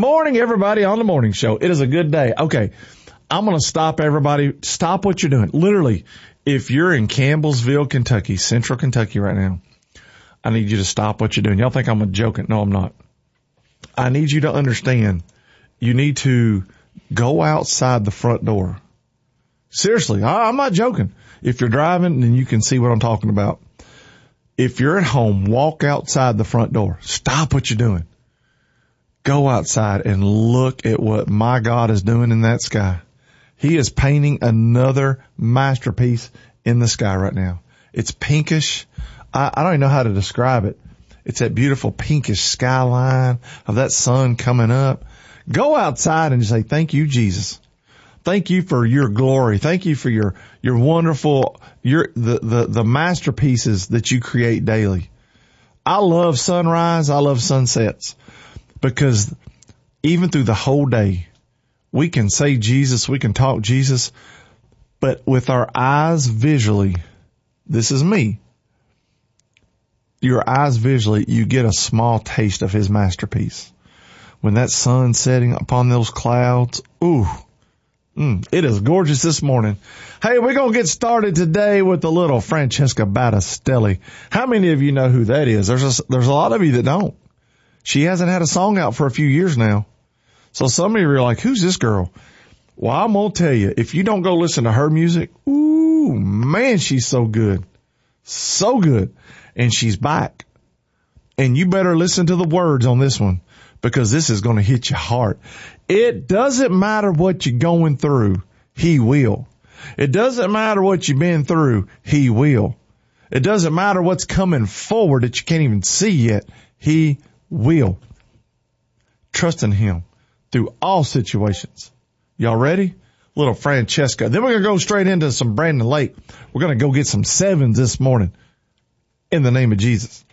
morning, everybody, on the morning show. It is a good day. Okay, I'm going to stop everybody. Stop what you're doing. Literally, if you're in Campbellsville, Kentucky, central Kentucky right now, I need you to stop what you're doing. Y'all think I'm joking. No, I'm not. I need you to understand you need to go outside the front door. Seriously, I'm not joking. If you're driving, then you can see what I'm talking about. If you're at home, walk outside the front door. Stop what you're doing. Go outside and look at what my God is doing in that sky. He is painting another masterpiece in the sky right now. It's pinkish. I don't even know how to describe it. It's that beautiful pinkish skyline of that sun coming up. Go outside and say, thank you, Jesus. Thank you for your glory. Thank you for your wonderful, the masterpieces that you create daily. I love sunrise. I love sunsets because even through the whole day, we can say Jesus, we can talk Jesus, but with our eyes visually, this is me. Your eyes visually, you get a small taste of his masterpiece. When that sun's setting upon those clouds, ooh. It is gorgeous this morning. Hey, we're going to get started today with a little Francesca Battistelli. How many of you know who that is? There's a lot of you that don't. She hasn't had a song out for a few years now. So some of you are like, who's this girl? Well, I'm going to tell you, if you don't go listen to her music, ooh, man, she's so good. So good. And she's back. And you better listen to the words on this one because this is going to hit your heart. It doesn't matter what you're going through, he will. It doesn't matter what you've been through, he will. It doesn't matter what's coming forward that you can't even see yet, he will. Trust in him through all situations. Y'all ready? Little Francesca. Then we're going to go straight into some Brandon Lake. We're going to go get some sevens this morning in the name of Jesus.